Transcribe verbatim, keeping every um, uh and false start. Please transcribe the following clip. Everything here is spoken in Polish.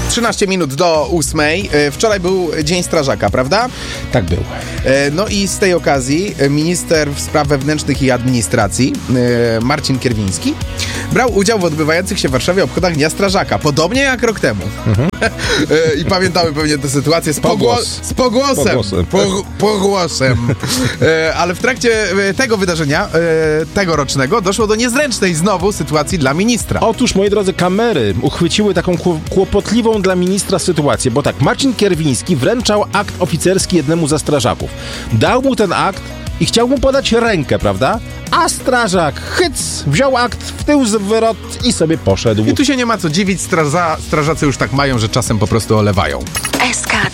trzynaście minut do ósmej. Wczoraj był Dzień Strażaka, prawda? Tak był. No i z tej okazji minister spraw wewnętrznych i administracji Marcin Kierwiński brał udział w odbywających się w Warszawie obchodach Dnia Strażaka. Podobnie jak rok temu. Mhm. I pamiętamy pewnie tę sytuację z, pogło- z pogłosem. Pogłosem. Po- pogłosem. Ale w trakcie tego wydarzenia, tegorocznego, doszło do niezręcznej znowu sytuacji dla ministra. Otóż, moi drodzy, kamery uchwyciły taką kłopotliwą dla ministra sytuację, bo tak, Marcin Kierwiński wręczał akt oficerski jednemu ze strażaków. Dał mu ten akt i chciał mu podać rękę, prawda? A strażak, hyc, wziął akt w tył z wyrot i sobie poszedł. I tu się nie ma co dziwić, straża, strażacy już tak mają, że czasem po prostu olewają. S K